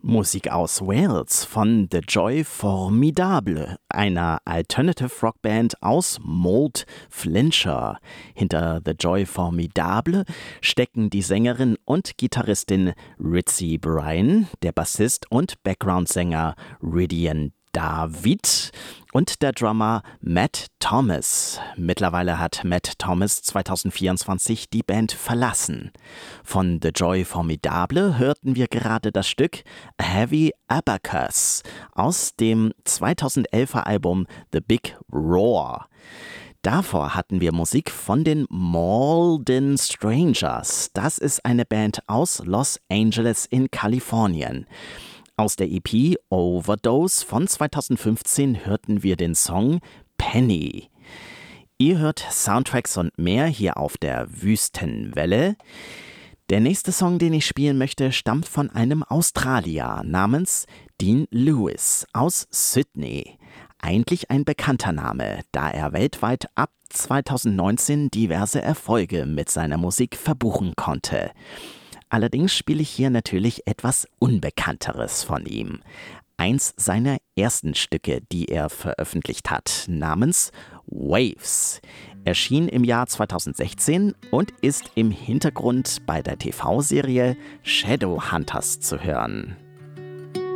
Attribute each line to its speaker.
Speaker 1: Musik aus Wales von The Joy Formidable, einer Alternative Rock Band aus Mold, Flintshire. Hinter The Joy Formidable stecken die Sängerin und Gitarristin Ritzy Bryan, der Bassist und Background-Sänger Rydian David und der Drummer Matt Thomas. Mittlerweile hat Matt Thomas 2024 die Band verlassen. Von The Joy Formidable hörten wir gerade das Stück A Heavy Abacus aus dem 2011er Album The Big Roar. Davor hatten wir Musik von den Malden Strangers. Das ist eine Band aus Los Angeles in Kalifornien. Aus der EP Overdose von 2015 hörten wir den Song Penny. Ihr hört Soundtracks und mehr hier auf der Wüstenwelle. Der nächste Song, den ich spielen möchte, stammt von einem Australier namens Dean Lewis aus Sydney. Eigentlich ein bekannter Name, da er weltweit ab 2019 diverse Erfolge mit seiner Musik verbuchen konnte. Allerdings spiele ich hier natürlich etwas Unbekannteres von ihm. Eins seiner ersten Stücke, die er veröffentlicht hat, namens Waves, erschien im Jahr 2016 und ist im Hintergrund bei der TV-Serie Shadowhunters zu hören.